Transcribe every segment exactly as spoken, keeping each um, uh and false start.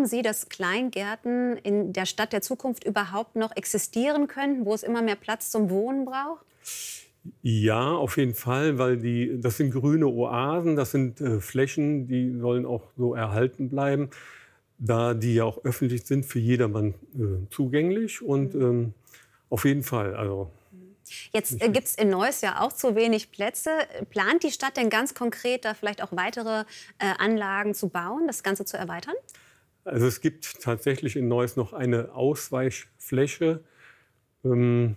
Sie, dass Kleingärten in der Stadt der Zukunft überhaupt noch existieren können, wo es immer mehr Platz zum Wohnen braucht? Ja, auf jeden Fall, weil die, das sind grüne Oasen, das sind äh, Flächen, die sollen auch so erhalten bleiben, da die ja auch öffentlich sind, für jedermann äh, zugänglich und ähm, auf jeden Fall. Also Jetzt äh, gibt es in Neuss ja auch zu wenig Plätze. Plant die Stadt denn ganz konkret, da vielleicht auch weitere äh, Anlagen zu bauen, das Ganze zu erweitern? Also es gibt tatsächlich in Neuss noch eine Ausweichfläche. Ähm,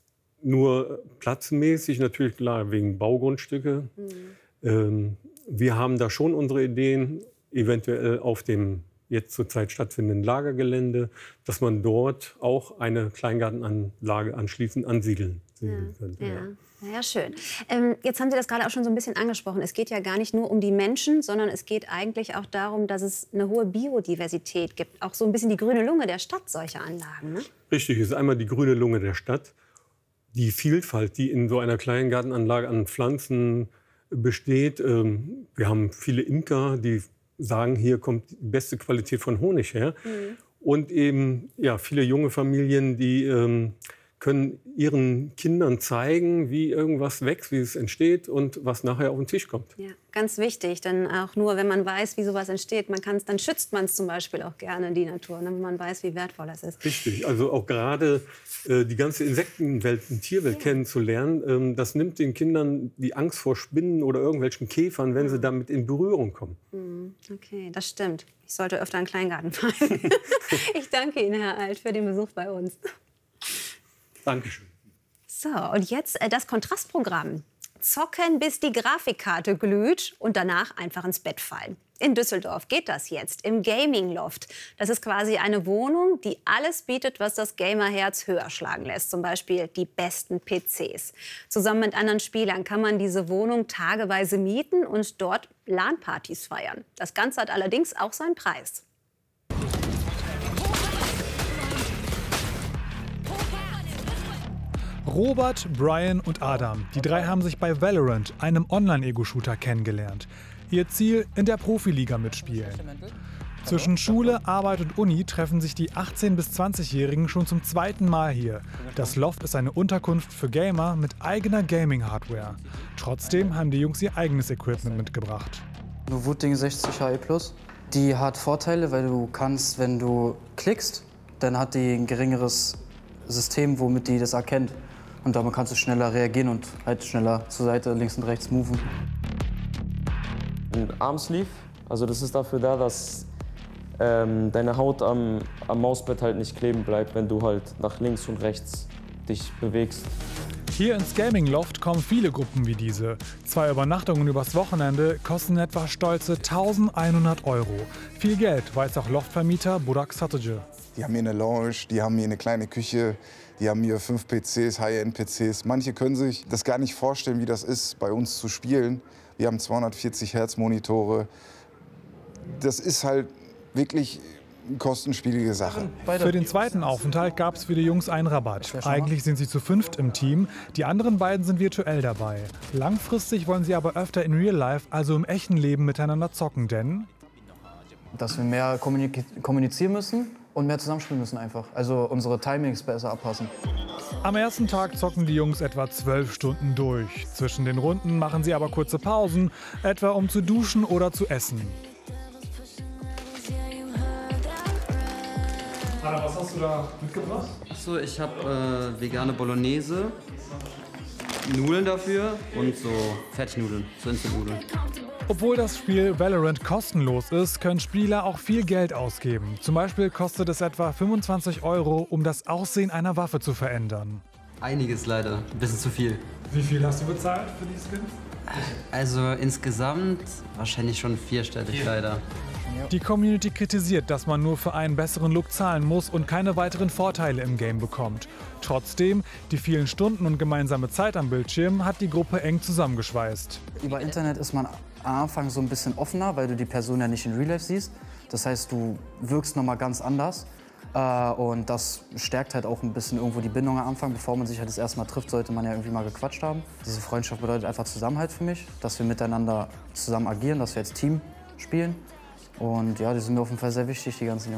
Nur platzmäßig, natürlich klar, wegen Baugrundstücke. Mhm. Ähm, wir haben da schon unsere Ideen, eventuell auf dem jetzt zurzeit stattfindenden Lagergelände, dass man dort auch eine Kleingartenanlage anschließend ansiedeln ja. könnte. Ja. Ja. Ja, schön. Ähm, jetzt haben Sie das gerade auch schon so ein bisschen angesprochen. Es geht ja gar nicht nur um die Menschen, sondern es geht eigentlich auch darum, dass es eine hohe Biodiversität gibt. Auch so ein bisschen die grüne Lunge der Stadt, solche Anlagen. Ne? Richtig, es ist einmal die grüne Lunge der Stadt. Die Vielfalt, die in so einer kleinen Gartenanlage an Pflanzen besteht. Ähm, wir haben viele Imker, die sagen, hier kommt die beste Qualität von Honig her. Mhm. Und eben ja, viele junge Familien, die ähm, können ihren Kindern zeigen, wie irgendwas wächst, wie es entsteht und was nachher auf den Tisch kommt. Ja, ganz wichtig, denn auch nur, wenn man weiß, wie sowas entsteht, man kann's, dann schützt man es zum Beispiel auch gerne, die Natur, wenn man weiß, wie wertvoll es ist. Richtig, also auch gerade äh, die ganze Insektenwelt und Tierwelt ja. kennenzulernen, ähm, das nimmt den Kindern die Angst vor Spinnen oder irgendwelchen Käfern, wenn sie damit in Berührung kommen. Okay, das stimmt. Ich sollte öfter einen Kleingarten fahren. Ich danke Ihnen, Herr Alt, für den Besuch bei uns. Dankeschön. So, und jetzt äh, das Kontrastprogramm. Zocken, bis die Grafikkarte glüht und danach einfach ins Bett fallen. In Düsseldorf geht das jetzt im Gaming Loft. Das ist quasi eine Wohnung, die alles bietet, was das Gamerherz höher schlagen lässt. Zum Beispiel die besten P Cs. Zusammen mit anderen Spielern kann man diese Wohnung tageweise mieten und dort LAN-Partys feiern. Das Ganze hat allerdings auch seinen Preis. Robert, Brian und Adam, die drei haben sich bei Valorant, einem Online-Ego-Shooter, kennengelernt. Ihr Ziel, in der Profiliga mitspielen. Zwischen Schule, Arbeit und Uni treffen sich die achtzehn- bis zwanzigjährigen schon zum zweiten Mal hier. Das Loft ist eine Unterkunft für Gamer mit eigener Gaming-Hardware. Trotzdem haben die Jungs ihr eigenes Equipment mitgebracht. Eine Wuting sechzig H E Plus. Die hat Vorteile, weil du kannst, wenn du klickst, dann hat die ein geringeres System, womit die das erkennt. Und damit kannst du schneller reagieren und halt schneller zur Seite, links und rechts moven. Ein Armsleeve, also das ist dafür da, dass ähm, deine Haut am, am Mausbett halt nicht kleben bleibt, wenn du halt nach links und rechts dich bewegst. Hier ins Gaming Loft kommen viele Gruppen wie diese. Zwei Übernachtungen übers Wochenende kosten etwa stolze eintausendeinhundert Euro. Viel Geld, weiß auch Loftvermieter Burak Satıcı. Die haben hier eine Lounge, die haben hier eine kleine Küche, die haben hier fünf P Cs, High-End-P Cs. Manche können sich das gar nicht vorstellen, wie das ist, bei uns zu spielen. Wir haben zweihundertvierzig Hertz Monitore. Das ist halt wirklich eine kostenspielige Sache. Für den zweiten Aufenthalt gab es für die Jungs einen Rabatt. Eigentlich sind sie zu fünft im Team, die anderen beiden sind virtuell dabei. Langfristig wollen sie aber öfter in Real Life, also im echten Leben, miteinander zocken, denn dass wir mehr kommunizieren müssen und mehr zusammenspielen müssen einfach. Also unsere Timings besser abpassen. Am ersten Tag zocken die Jungs etwa zwölf Stunden durch. Zwischen den Runden machen sie aber kurze Pausen, etwa um zu duschen oder zu essen. Anna, was hast du da mitgebracht? Achso, ich habe äh, vegane Bolognese, Nudeln dafür und so Fertignudeln, so Instant-Nudeln. Obwohl das Spiel Valorant kostenlos ist, können Spieler auch viel Geld ausgeben. Zum Beispiel kostet es etwa fünfundzwanzig Euro, um das Aussehen einer Waffe zu verändern. Einiges leider, ein bisschen zu viel. Wie viel hast du bezahlt für die Skins? Also insgesamt wahrscheinlich schon vierstellig leider. Die Community kritisiert, dass man nur für einen besseren Look zahlen muss und keine weiteren Vorteile im Game bekommt. Trotzdem, die vielen Stunden und gemeinsame Zeit am Bildschirm hat die Gruppe eng zusammengeschweißt. Über Internet ist man am Anfang so ein bisschen offener, weil du die Person ja nicht in Real Life siehst. Das heißt, du wirkst noch mal ganz anders. Und das stärkt halt auch ein bisschen irgendwo die Bindung am Anfang. Bevor man sich halt das erste Mal trifft, sollte man ja irgendwie mal gequatscht haben. Diese Freundschaft bedeutet einfach Zusammenhalt für mich, dass wir miteinander zusammen agieren, dass wir als Team spielen. Und ja, die sind mir auf jeden Fall sehr wichtig, die ganzen Jungs.